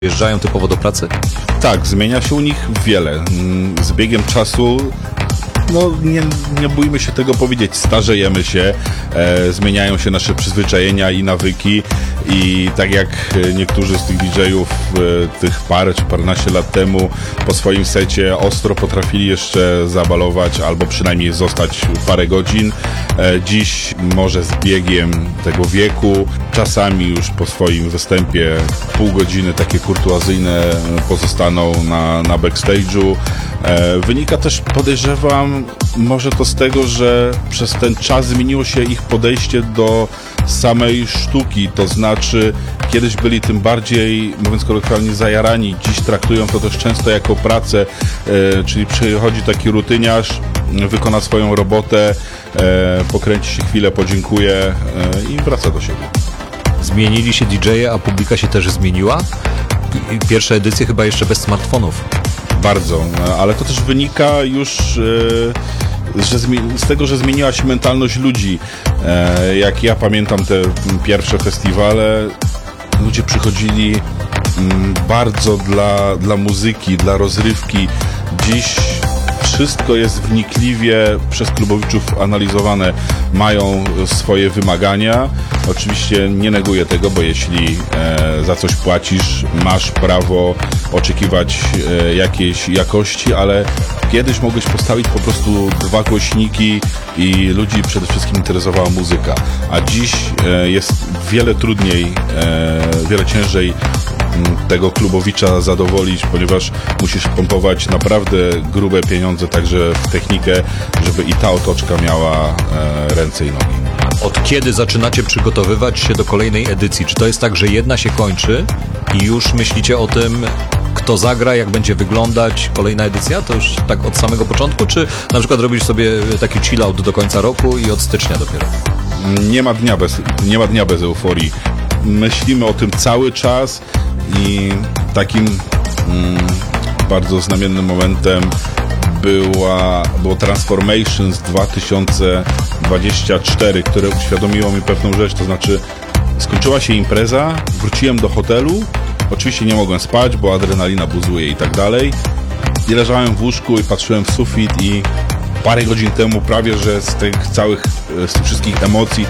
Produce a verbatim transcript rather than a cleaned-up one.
Wjeżdżają typowo do pracy? Tak, zmienia się u nich wiele. Z biegiem czasu, no nie, nie bójmy się tego powiedzieć, starzejemy się, e, zmieniają się nasze przyzwyczajenia i nawyki i tak jak niektórzy z tych didżejów e, tych parę czy paręnaście lat temu po swoim secie ostro potrafili jeszcze zabalować albo przynajmniej zostać parę godzin, e, dziś może z biegiem tego wieku, czasami już po swoim występie pół godziny takie kurtuazyjne pozostaną na, na backstage'u. E, wynika też, podejrzewam, może to z tego, że przez ten czas zmieniło się ich podejście do samej sztuki, to znaczy kiedyś byli tym bardziej, mówiąc kolokwialnie, zajarani, dziś traktują to też często jako pracę, e, czyli przychodzi taki rutyniarz, wykona swoją robotę, e, pokręci się chwilę, podziękuje e, i wraca do siebie. Zmienili się didżeje, a publika się też zmieniła? I pierwsze edycje chyba jeszcze bez smartfonów. Bardzo, ale to też wynika już e, że z tego, że zmieniła się mentalność ludzi. E, jak ja pamiętam te pierwsze festiwale, ludzie przychodzili m, bardzo dla, dla muzyki, dla rozrywki. Dziś wszystko jest wnikliwie przez klubowiczów analizowane, mają swoje wymagania. Oczywiście nie neguję tego, bo jeśli e, za coś płacisz, masz prawo oczekiwać e, jakiejś jakości, ale kiedyś mogłeś postawić po prostu dwa głośniki i ludzi przede wszystkim interesowała muzyka, a dziś e, jest wiele trudniej, e, wiele ciężej tego klubowicza zadowolić, ponieważ musisz pompować naprawdę grube pieniądze także w technikę, żeby i ta otoczka miała e, ręce i nogi. Od kiedy zaczynacie przygotowywać się do kolejnej edycji? Czy to jest tak, że jedna się kończy i już myślicie o tym, kto zagra, jak będzie wyglądać kolejna edycja? To już tak od samego początku? Czy na przykład robisz sobie taki chill-out do końca roku i od stycznia dopiero? Nie ma dnia bez, nie ma dnia bez euforii. Myślimy o tym cały czas i takim mm, bardzo znamiennym momentem była, było Transformations dwa tysiące dwudziesty czwarty, które uświadomiło mi pewną rzecz, to znaczy skończyła się impreza, wróciłem do hotelu, oczywiście nie mogłem spać, bo adrenalina buzuje i tak dalej, i leżałem w łóżku i patrzyłem w sufit i parę godzin temu prawie, że z tych całych, z tych wszystkich emocji